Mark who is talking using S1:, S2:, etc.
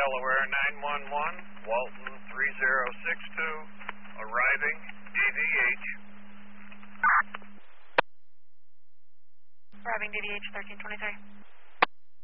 S1: Delaware 911, Walton 3062, arriving DVH.
S2: Arriving DVH 1323.